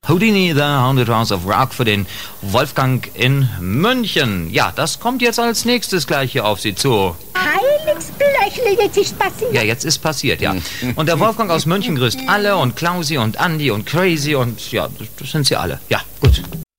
Houdini, The Haunted House of Rock für den Wolfgang in München. Ja, das kommt jetzt als nächstes gleich hier auf Sie zu. Heiligsblöchle, jetzt ist passiert. Ja, jetzt ist passiert, ja. Und der Wolfgang aus München grüßt alle und Klausi und Andi und Crazy und ja, das sind sie alle. Ja, gut.